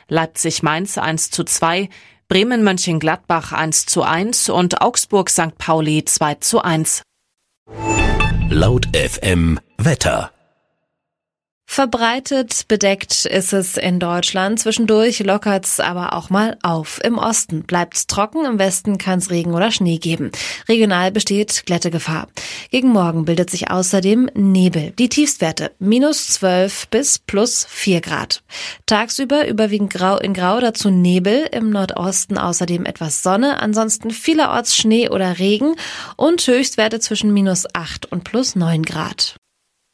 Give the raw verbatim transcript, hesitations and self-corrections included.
Leipzig-Mainz eins zu zwei, Bremen-Mönchengladbach eins zu eins und Augsburg-Sankt Pauli zwei zu eins. Laut F M Wetter. Verbreitet bedeckt ist es in Deutschland. Zwischendurch lockert's aber auch mal auf. Im Osten bleibt's trocken, im Westen kann's Regen oder Schnee geben. Regional besteht Glättegefahr. Gegen Morgen bildet sich außerdem Nebel. Die Tiefstwerte minus zwölf bis plus vier Grad. Tagsüber überwiegend grau in grau, dazu Nebel. Im Nordosten außerdem etwas Sonne, ansonsten vielerorts Schnee oder Regen und Höchstwerte zwischen minus acht und plus neun Grad.